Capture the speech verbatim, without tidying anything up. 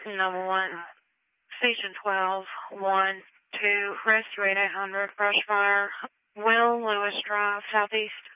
Number one, Station twelve, one, two, rescue eight eight hundred, brush fire, Will Lewis Drive, southeast.